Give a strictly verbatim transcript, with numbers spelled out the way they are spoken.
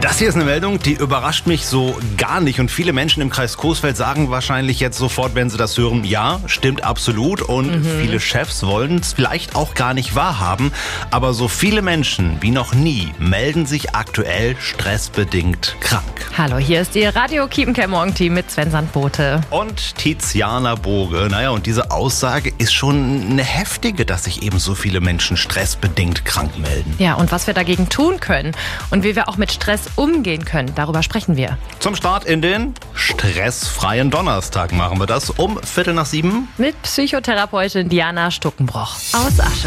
Das hier ist eine Meldung, die überrascht mich so gar nicht. Und viele Menschen im Kreis Coesfeld sagen wahrscheinlich jetzt sofort, wenn sie das hören, ja, stimmt absolut. Und mhm. viele Chefs wollen es vielleicht auch gar nicht wahrhaben. Aber so viele Menschen wie noch nie melden sich aktuell stressbedingt krank. Hallo, hier ist Ihr Radio Kiepenker Morgenteam mit Sven Sandbote. Und Tiziana Boge. Naja, und diese Aussage ist schon eine heftige, dass sich eben so viele Menschen stressbedingt krank melden. Ja, und was wir dagegen tun können und wie wir auch mit Stress umgehen können, darüber sprechen wir. Zum Start in den stressfreien Donnerstag machen wir das um Viertel nach sieben. Mit Psychotherapeutin Diana Stuckenbroch aus Asche.